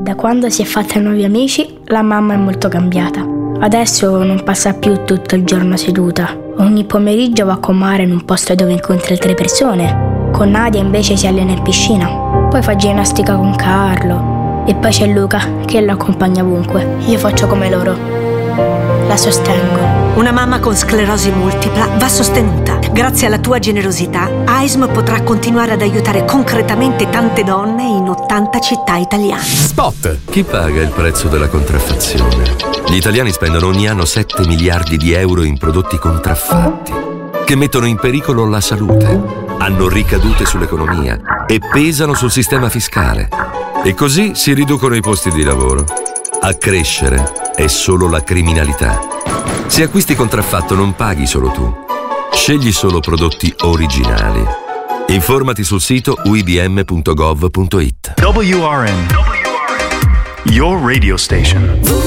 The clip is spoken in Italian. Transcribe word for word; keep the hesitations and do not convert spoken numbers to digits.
Da quando si è fatta nuovi amici, la mamma è molto cambiata. Adesso non passa più tutto il giorno seduta. Ogni pomeriggio va con Mara in un posto dove incontra altre persone. Con Nadia invece si allena in piscina. Poi fa ginnastica con Carlo. E poi c'è Luca che la accompagna ovunque. Io faccio come loro. La sostengo. Una mamma con sclerosi multipla va sostenuta. Grazie alla tua generosità, A I S M potrà continuare ad aiutare concretamente tante donne in ottanta città italiane. Spot! Chi paga il prezzo della contraffazione? Gli italiani spendono ogni anno sette miliardi di euro in prodotti contraffatti, che mettono in pericolo la salute, hanno ricadute sull'economia e pesano sul sistema fiscale. E così si riducono i posti di lavoro. A crescere è solo la criminalità. Se acquisti contraffatto non paghi solo tu. Scegli solo prodotti originali. Informati sul sito u i b m punto gov punto it. W R N, your radio station.